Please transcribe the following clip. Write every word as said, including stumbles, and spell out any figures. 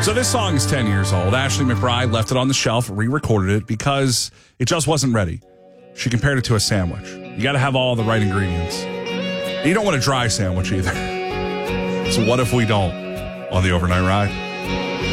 So this song is ten years old. Ashley McBryde left it on the shelf, re-recorded it because it just wasn't ready. She compared it to a sandwich. You got to have all the right ingredients. And you don't want a dry sandwich either. So what if we don't? On the Overnight Ride.